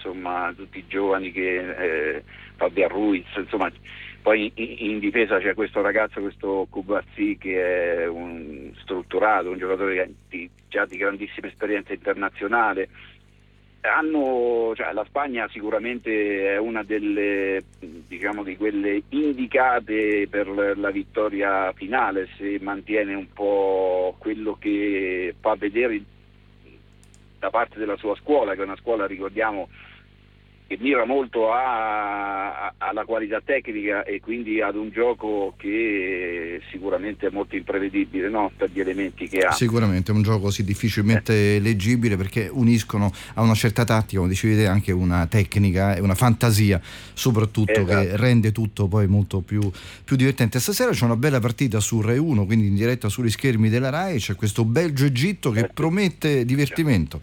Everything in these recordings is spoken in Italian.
insomma tutti i giovani che Fabio Ruiz, insomma. Poi in difesa c'è questo ragazzo, questo Kubasi, che è un strutturato, un giocatore già di grandissima esperienza internazionale. La Spagna sicuramente è una delle, diciamo, di quelle indicate per la vittoria finale, se mantiene un po' quello che fa vedere da parte della sua scuola, che è una scuola, ricordiamo, che mira molto alla qualità tecnica e quindi ad un gioco che sicuramente è molto imprevedibile, no? Per gli elementi che ha. Sicuramente è un gioco così difficilmente leggibile, perché uniscono a una certa tattica, come dicevi te, anche una tecnica e una fantasia soprattutto, Esatto. che rende tutto poi molto più divertente. Stasera c'è una bella partita su Rai 1, quindi in diretta sugli schermi della Rai, c'è questo Belgio-Egitto che promette divertimento.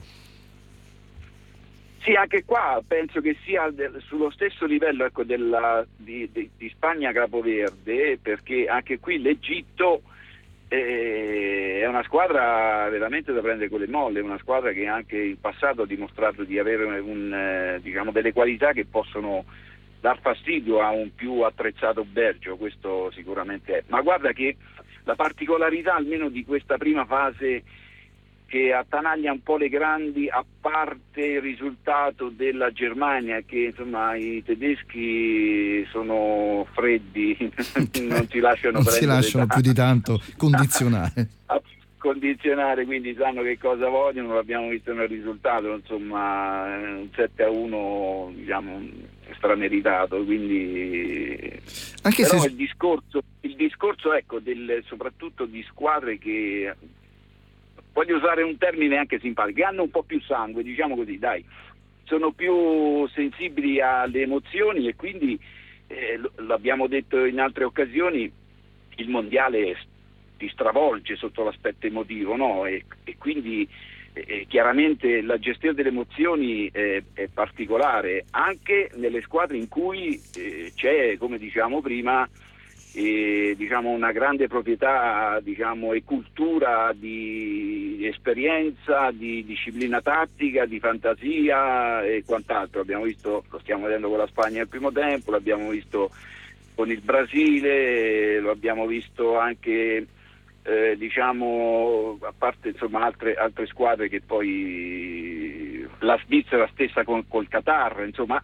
Sì, anche qua penso che sia sullo stesso livello, ecco, di Spagna-Capoverde, perché anche qui l'Egitto è una squadra veramente da prendere con le molle, una squadra che anche in passato ha dimostrato di avere diciamo, delle qualità che possono dar fastidio a un più attrezzato Belgio, questo sicuramente è. Ma guarda che la particolarità almeno di questa prima fase, che attanaglia un po' le grandi, a parte il risultato della Germania, che insomma i tedeschi sono freddi, non si lasciano più di tanto condizionare, quindi sanno che cosa vogliono, l'abbiamo visto nel risultato, insomma un 7-1, diciamo, strameritato, quindi anche però se il discorso ecco, soprattutto di squadre che, voglio usare un termine anche simpatico, che hanno un po' più sangue, diciamo così, dai, sono più sensibili alle emozioni e quindi l'abbiamo detto in altre occasioni, il mondiale ti stravolge sotto l'aspetto emotivo, no? E quindi chiaramente la gestione delle emozioni è particolare anche nelle squadre in cui c'è, come diciamo prima, diciamo una grande proprietà, diciamo, e cultura di esperienza, di disciplina tattica, di fantasia e quant'altro. Abbiamo visto, lo stiamo vedendo con la Spagna nel primo tempo, l'abbiamo visto con il Brasile, lo abbiamo visto anche diciamo, a parte insomma altre squadre, che poi la Svizzera stessa col Qatar, insomma.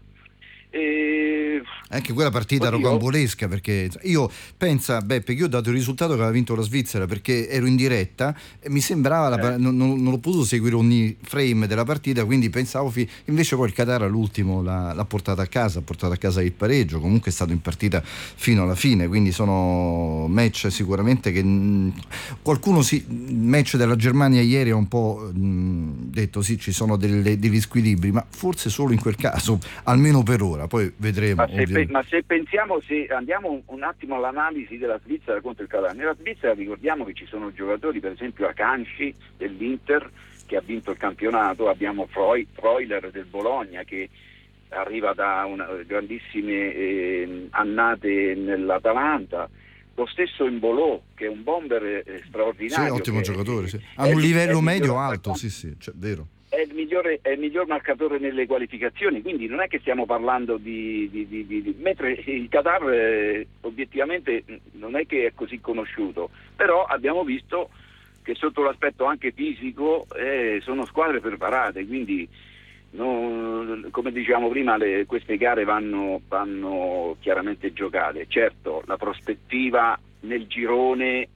Anche quella partita rocambolesca, perché io pensa Beppe che io ho dato il risultato che aveva vinto la Svizzera perché ero in diretta e mi sembrava non l'ho potuto seguire ogni frame della partita, quindi pensavo invece poi il Qatar all'ultimo l'ha portata a casa, ha portato a casa il pareggio, comunque è stato in partita fino alla fine, quindi sono match sicuramente che qualcuno il match della Germania ieri ha un po' detto sì, ci sono degli squilibri, ma forse solo in quel caso, almeno per ora. Poi vedremo. Ma se pensiamo, se andiamo un attimo all'analisi della Svizzera contro il Qatar, nella Svizzera ricordiamo che ci sono giocatori, per esempio Akanji dell'Inter che ha vinto il campionato, abbiamo Freuler del Bologna che arriva da grandissime annate nell'Atalanta, lo stesso Embolo che è un bomber straordinario, sì, ottimo giocatore, sì. Ha un livello medio alto, sì, cioè, vero. È il miglior marcatore nelle qualificazioni, quindi non è che stiamo parlando mentre il Qatar obiettivamente non è che è così conosciuto, però abbiamo visto che sotto l'aspetto anche fisico sono squadre preparate, quindi come dicevamo prima queste gare vanno chiaramente giocate. Certo, la prospettiva nel girone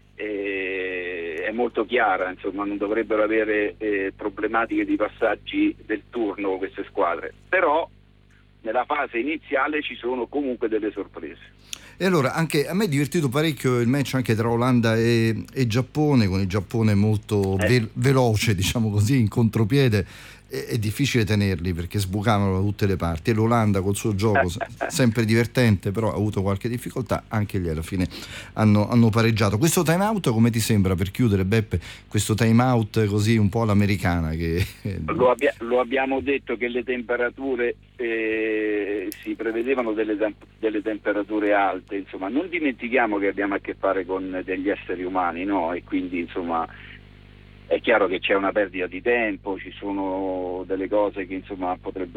è molto chiara, insomma non dovrebbero avere problematiche di passaggi del turno queste squadre, però nella fase iniziale ci sono comunque delle sorprese. E allora anche a me è divertito parecchio il match anche tra Olanda e Giappone, con il Giappone molto veloce, diciamo così, in contropiede. È difficile tenerli perché sbucavano da tutte le parti, e l'Olanda col suo gioco sempre divertente, però ha avuto qualche difficoltà, anche lì alla fine hanno pareggiato. Questo time out come ti sembra, per chiudere Beppe, questo time out così un po' all'americana? Lo abbiamo detto che le temperature si prevedevano delle temperature alte, insomma non dimentichiamo che abbiamo a che fare con degli esseri umani, no? E quindi insomma è chiaro che c'è una perdita di tempo, ci sono delle cose che insomma potrebbero